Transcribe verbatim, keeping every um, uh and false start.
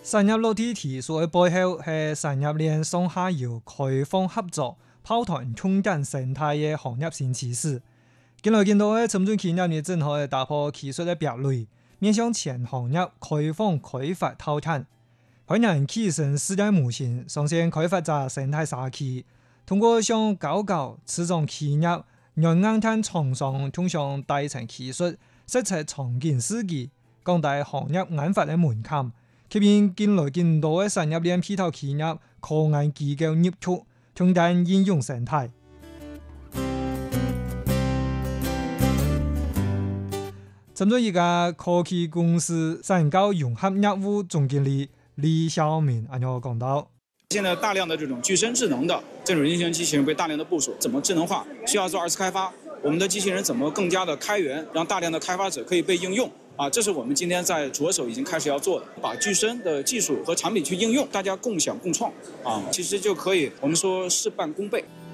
產業落地提出嘅背後係產業鏈上下游開放合作、抱團共建生態嘅行業新趨勢。近來見到嘅深圳企業呢，正好打破技術嘅壁壘，面向全行業開放開發套餐，可能提升世界模型，上線開發者生態社區，通過向高校、初中企業、軟硬件廠商通向大層技術，實測場景設計，降低行業研發嘅門檻。吸引近來見到嘅產業鏈配套企業、科研機構入駐，重擔應用生態。針對一家科技公司產教融合業務總經理李孝明咁樣講到： 現在大量的這種具身智能的這種人形機器人被大量的部署，怎麼智能化？需要做二次開發。我們的機器人怎麼更加的開源，讓大量的開發者可以被應用？啊，這是我們今天在着手已經開始要做的，把具身的技術和產品去應用，大家共享共創，啊，其實就可以，我們說事半功倍。